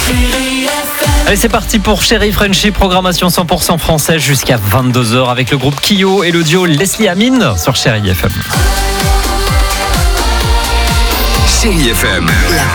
Allez, c'est parti pour Chérie Frenchy, programmation 100% française jusqu'à 22h avec le groupe Kyo et le duo Leslie Amine sur Chérie FM. Chérie FM, la